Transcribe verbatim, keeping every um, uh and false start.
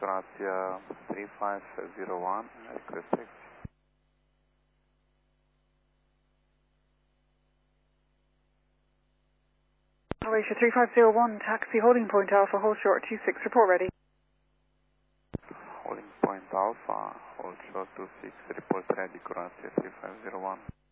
Croatia three five zero one, request taxi. Croatia three five zero one, taxi holding point Alpha, hold short two six, report ready. Holding point Alpha, hold short two six, report ready, Croatia three five zero one.